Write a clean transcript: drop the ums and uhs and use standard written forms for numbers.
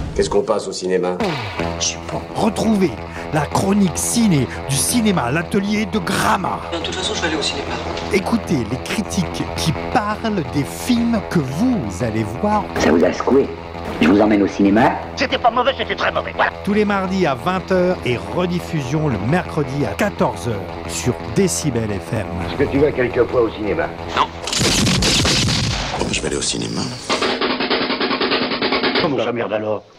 Qu'est-ce qu'on passe au cinéma? Retrouvez la chronique ciné du cinéma à l'atelier de Gramma. De toute façon, je vais aller au cinéma. Écoutez les critiques qui parlent des films que vous allez voir. Ça vous a secoué? Je vous emmène au cinéma. C'était pas mauvais, c'était très mauvais, voilà. Tous les mardis à 20h et rediffusion le mercredi à 14h sur Décibel FM. Est-ce que tu vas quelquefois au cinéma? Non. Je vais aller au cinéma. Comment ça, merde alors?